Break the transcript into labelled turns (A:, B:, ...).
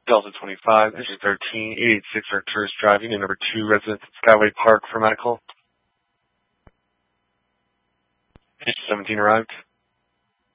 A: Delta 25, engine 13, 886 Arcturus driving, and number 2 residents at Skyway Park for medical. Engine 17 arrived.